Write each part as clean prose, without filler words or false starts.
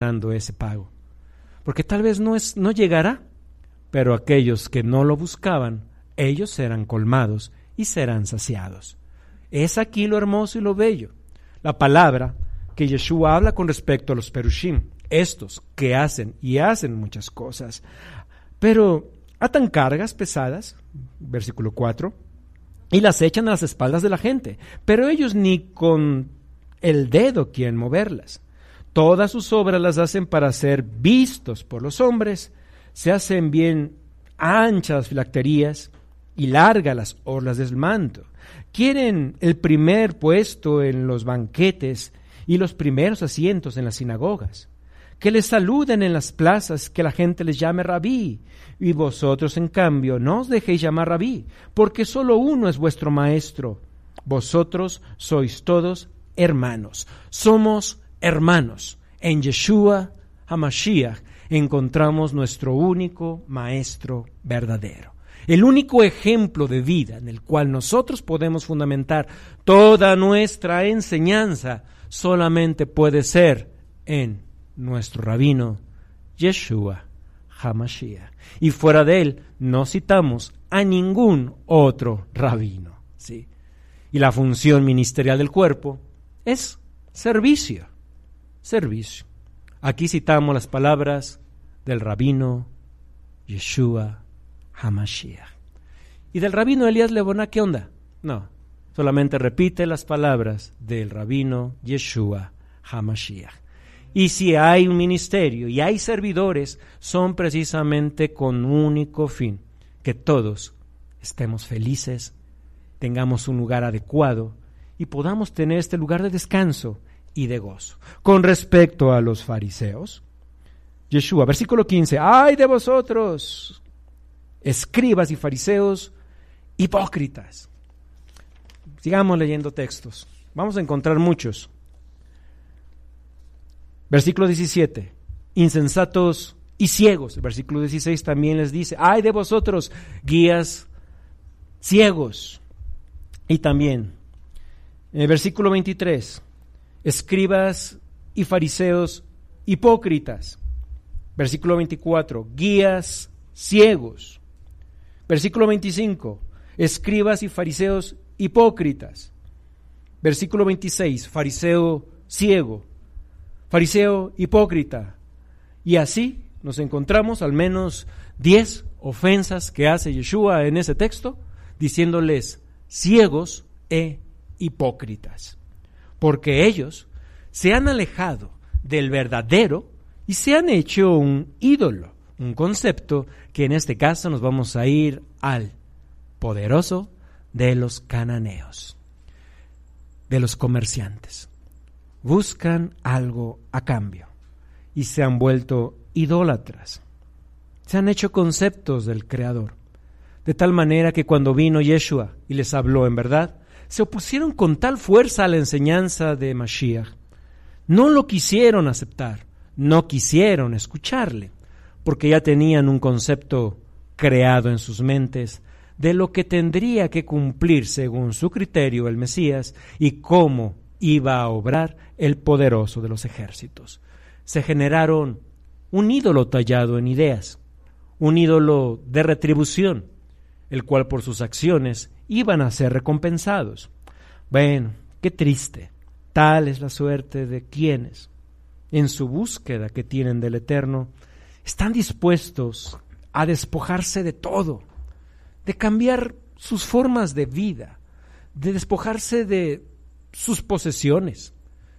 esperando ese pago, porque tal vez no llegará, pero aquellos que no lo buscaban, ellos serán colmados y serán saciados. Es aquí lo hermoso y lo bello, la palabra que Yeshua habla con respecto a los perushim, estos que hacen y hacen muchas cosas, pero atan cargas pesadas, versículo 4, y las echan a las espaldas de la gente, pero ellos ni con el dedo quieren moverlas. Todas sus obras las hacen para ser vistos por los hombres, se hacen bien anchas las filacterías y largas las orlas del manto. Quieren el primer puesto en los banquetes y los primeros asientos en las sinagogas. Que les saluden en las plazas, que la gente les llame rabí. Y vosotros, en cambio, no os dejéis llamar rabí, porque solo uno es vuestro maestro. Vosotros sois todos hermanos. Somos hermanos. En Yeshua HaMashiach encontramos nuestro único maestro verdadero. El único ejemplo de vida en el cual nosotros podemos fundamentar toda nuestra enseñanza solamente puede ser en nuestro rabino Yeshua HaMashiach. Y fuera de él no citamos a ningún otro rabino, ¿sí? Y la función ministerial del cuerpo es servicio. Servicio. Aquí citamos las palabras del rabino Yeshua HaMashiach. ¿Y del rabino Elías Leboná qué onda? No, solamente repite las palabras del rabino Yeshua HaMashiach. Y si hay un ministerio y hay servidores, son precisamente con único fin, que todos estemos felices, tengamos un lugar adecuado y podamos tener este lugar de descanso y de gozo. Con respecto a los fariseos, Yeshua, versículo 15, ¡ay de vosotros, escribas y fariseos hipócritas! Sigamos leyendo textos, vamos a encontrar muchos. Versículo 17, insensatos y ciegos. El versículo 16 también les dice, ¡ay de vosotros, guías ciegos! Y también, en el versículo 23, escribas y fariseos hipócritas. Versículo 24, guías ciegos. Versículo 25, escribas y fariseos hipócritas. Versículo 26, fariseo ciego, fariseo hipócrita. Y así nos encontramos al menos 10 ofensas que hace Yeshua en ese texto, diciéndoles ciegos e hipócritas, porque ellos se han alejado del verdadero y se han hecho un ídolo, un concepto que en este caso nos vamos a ir al poderoso de los cananeos, de los comerciantes. Buscan algo a cambio y se han vuelto idólatras. Se han hecho conceptos del Creador, de tal manera que cuando vino Yeshua y les habló en verdad, se opusieron con tal fuerza a la enseñanza de Mashiach. No lo quisieron aceptar, no quisieron escucharle, porque ya tenían un concepto creado en sus mentes de lo que tendría que cumplir según su criterio el Mesías y cómo iba a obrar el poderoso de los ejércitos. Se generaron un ídolo tallado en ideas, un ídolo de retribución, el cual por sus acciones iban a ser recompensados. Bueno, qué triste, tal es la suerte de quienes, en su búsqueda que tienen del Eterno, están dispuestos a despojarse de todo, de cambiar sus formas de vida, de despojarse de sus posesiones,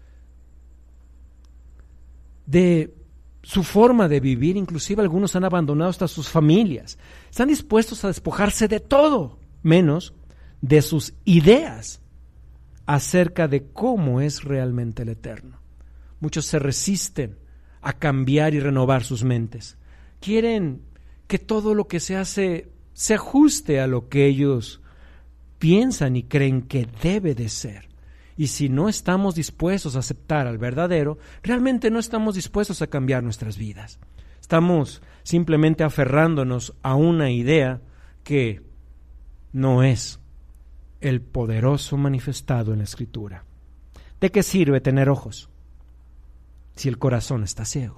de su forma de vivir. Inclusive algunos han abandonado hasta sus familias. Están dispuestos a despojarse de todo, menos de sus ideas acerca de cómo es realmente el Eterno. Muchos se resisten a cambiar y renovar sus mentes. Quieren que todo lo que se hace se ajuste a lo que ellos piensan y creen que debe de ser. Y si no estamos dispuestos a aceptar al verdadero, realmente no estamos dispuestos a cambiar nuestras vidas. Estamos simplemente aferrándonos a una idea que no es el poderoso manifestado en la Escritura. ¿De qué sirve tener ojos si el corazón está ciego?